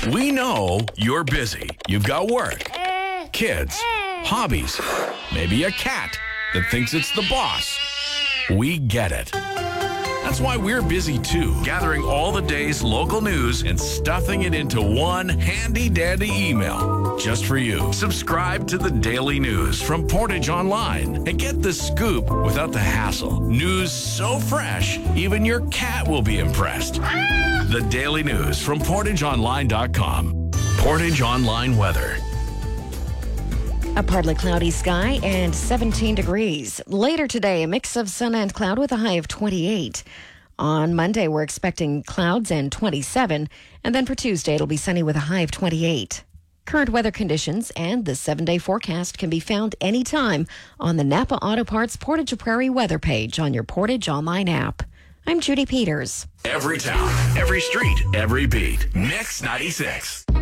We know you're busy. You've got work, kids, hobbies, maybe a cat that thinks it's the boss. We get it. That's why we're busy too, gathering all the day's local news and stuffing it into one handy-dandy email just for you. Subscribe to the Daily News from Portage Online and get the scoop without the hassle. News so fresh, even your cat will be impressed. The Daily News from PortageOnline.com. Portage Online weather. A partly cloudy sky and 17 degrees. Later today, a mix of sun and cloud with a high of 28. On Monday, we're expecting clouds and 27. And then for Tuesday, it'll be sunny with a high of 28. Current weather conditions and the 7-day forecast can be found anytime on the Napa Auto Parts Portage Prairie weather page on your Portage Online app. I'm Judy Peters. Every town, every street, every beat. Mix 96.